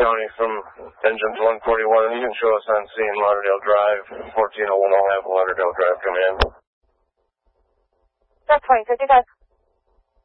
County from engine to 141. You can show us on scene, Lauderdale Drive, 14010 Lauderdale Drive, come in. That's fine, 55.